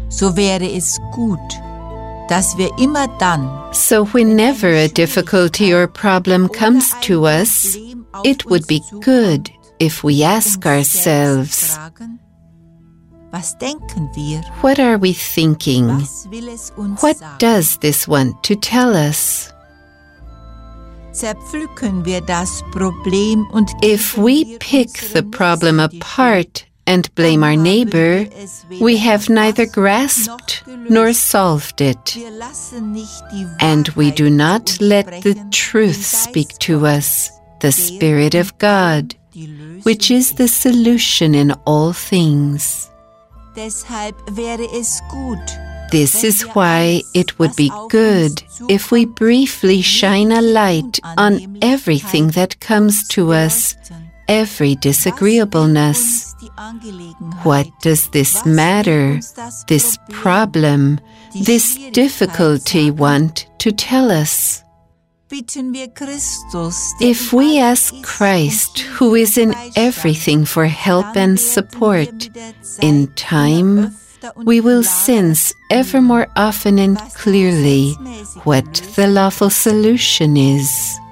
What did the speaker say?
so wäre es gut, dass wir immer dann, So whenever a difficulty or problem comes to us, it would be good if we ask ourselves, was denken wir? what are we thinking? Was will es uns What sagen? does this want to tell us? Zerpflücken wir das Problem und If we pick the problem apart and blame our neighbor, we have neither grasped nor solved it, wir lassen nicht die and we do Wahrheit not zu uns let the sprechen, truth den speak Geist to us, the Spirit of God, die Lösung which is the ist. solution in all things. Deshalb wäre es gut, This is why it would be good if we briefly shine a light on everything that comes to us, every disagreeableness. What does this matter, this problem, this difficulty want to tell us? If we ask Christ, who is in everything, for help and support, in time, we will sense ever more often and clearly what the lawful solution is.